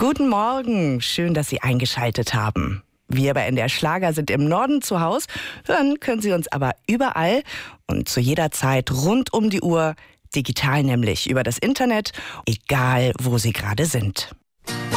Guten Morgen, schön, dass Sie eingeschaltet haben. Wir bei NDR Schlager sind im Norden zu Hause, hören können Sie uns aber überall und zu jeder Zeit rund um die Uhr, digital nämlich über das Internet, egal wo Sie gerade sind.